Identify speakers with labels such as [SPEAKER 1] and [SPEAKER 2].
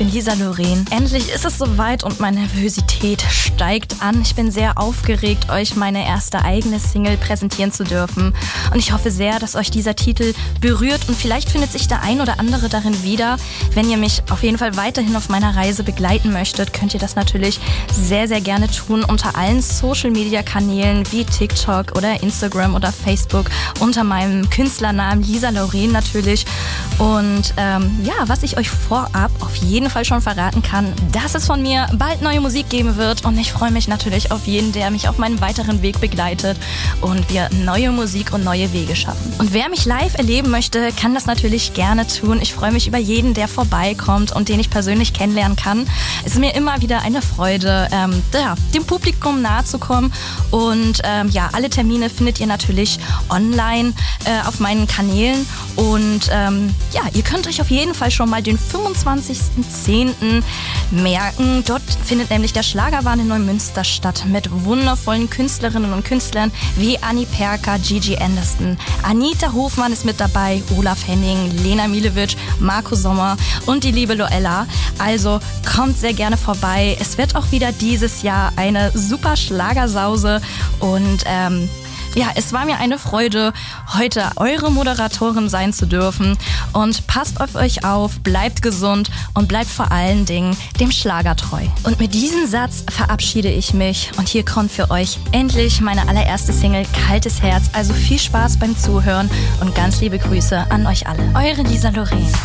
[SPEAKER 1] bin Lisa Loren. Endlich ist es soweit und meine Nervosität steigt an. Ich bin sehr aufgeregt, euch meine erste eigene Single präsentieren zu dürfen. Und ich hoffe sehr, dass euch dieser Titel berührt und vielleicht findet sich der ein oder andere darin wieder. Wenn ihr mich auf jeden Fall weiterhin auf meiner Reise begleiten möchtet, könnt ihr das natürlich sehr, sehr gerne tun unter allen Social-Media-Kanälen wie TikTok oder Instagram oder Facebook unter meinem Künstlernamen Lisa Loren natürlich. Und was ich euch vorab auf jeden Fall schon verraten kann, dass es von mir bald neue Musik geben wird und ich freue mich natürlich auf jeden, der mich auf meinem weiteren Weg begleitet und wir neue Musik und neue Wege schaffen. Und wer mich live erleben möchte, kann das natürlich gerne tun. Ich freue mich über jeden, der vorbeikommt und den ich persönlich kennenlernen kann. Es ist mir immer wieder eine Freude, dem Publikum nahe zu kommen und alle Termine findet ihr natürlich online auf meinen Kanälen und ihr könnt euch auf jeden Fall schon mal den 25.10. merken. Dort findet nämlich der Schlagerwahn in Neumünster statt mit wundervollen Künstlerinnen und Künstlern wie Anni Perka, Gigi Anderson, Anita Hofmann ist mit dabei, Olaf Henning, Lena Milewitsch, Marco Sommer und die liebe Loella. Also kommt sehr gerne vorbei. Es wird auch wieder dieses Jahr eine super Schlagersause und es war mir eine Freude, heute eure Moderatorin sein zu dürfen. Und passt auf euch auf, bleibt gesund und bleibt vor allen Dingen dem Schlager treu. Und mit diesem Satz verabschiede ich mich. Und hier kommt für euch endlich meine allererste Single Kaltes Herz. Also viel Spaß beim Zuhören und ganz liebe Grüße an euch alle. Eure Lisa Loren.